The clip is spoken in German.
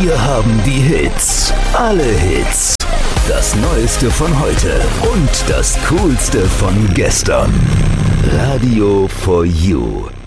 Wir haben die Hits, alle Hits. Das Neueste von heute und das Coolste von gestern. Radio for You.